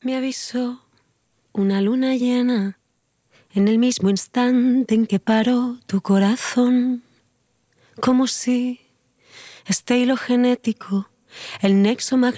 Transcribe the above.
me avisó una luna llena en el mismo instante en que paró tu corazón, como si este hilo genético, el nexo magnético